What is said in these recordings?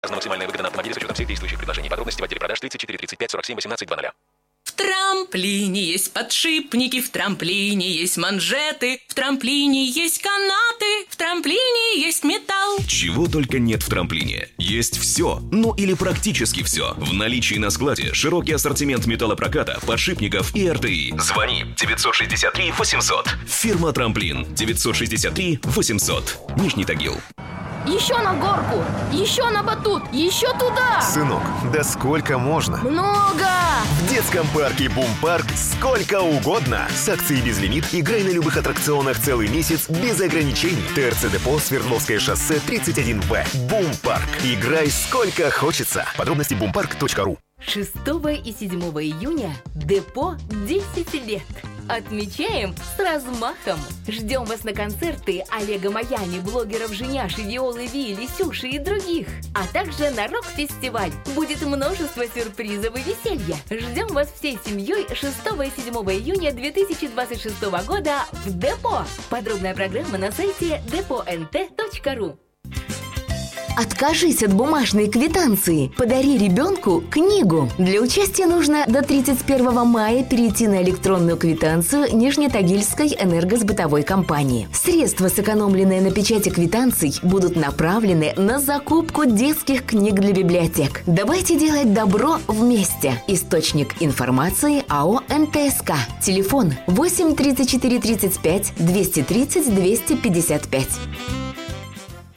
Максимальная выгода на автомобиле с учетом всех действующих предложений. Подробности в отделе продаж 34 35 47 18 00. В трамплине есть подшипники, в трамплине есть манжеты, в трамплине есть канаты, в трамплине есть металл. Чего только нет в трамплине. Есть все, ну или практически все. В наличии на складе широкий ассортимент металлопроката, подшипников и РТИ. Звони 963 800. Фирма «Трамплин» 963 800. Нижний Тагил. Еще на горку, еще на батут, еще туда! Сынок, да сколько можно? Много! В детском парке «Бум-парк» сколько угодно. С акцией «Безлимит» играй на любых аттракционах целый месяц без ограничений. ТРЦ Депо, Свердловское шоссе, 31В. «Бум-парк». Играй сколько хочется. Подробности bumpark.ru. 6 и 7 июня Депо 10 лет. Отмечаем с размахом. Ждем вас на концерты Олега Маяни, блогеров Женяши, Виолы Ви, Лисюши и других. А также на рок-фестиваль. Будет множество сюрпризов и веселья. Ждем вас всей семьей 6 и 7 июня 2026 года в Депо. Подробная программа на сайте depo.nt.ru. Откажись от бумажной квитанции. Подари ребенку книгу. Для участия нужно до 31 мая перейти на электронную квитанцию Нижнетагильской энергосбытовой компании. Средства, сэкономленные на печати квитанций, будут направлены на закупку детских книг для библиотек. Давайте делать добро вместе. Источник информации АО НТСК. Телефон 8 34 35 230 255.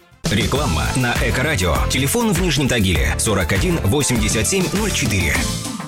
Реклама на Эко-радио. Телефон в Нижнем Тагиле 41 87 04.